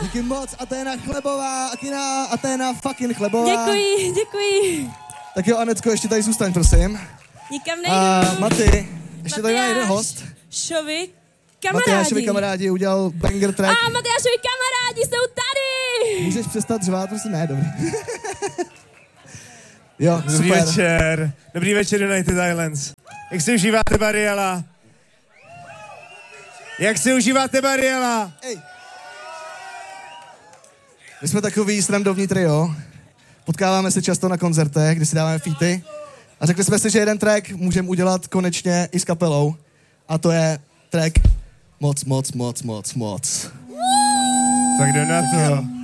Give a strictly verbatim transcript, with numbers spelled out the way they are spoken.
Díky moc, Aténa Chlebová, Akina, Aténa fucking Chlebová. Děkuji, děkuji. Tak jo, Anetko, ještě tady zůstaň, prosím. Nikam nejdu. A Maty, ještě tady má jeden host. Šovi kamarádi. Matyášovi kamarádi udělal banger track. A Matyášovi kamarádi jsou tady. Můžeš přestat řvát, prostě ne, dobrý. Jo, Dobrý super. večer. Dobrý večer, United Islands. Jak si užíváte Bariela? Jak si užíváte Bariela? Ej. My jsme takový srandovní trio. Potkáváme se často na koncertech, kdy si dáváme featy. A řekli jsme si, že jeden track můžeme udělat konečně i s kapelou. A to je track Moc, moc, moc, moc, moc. Tak jde na to.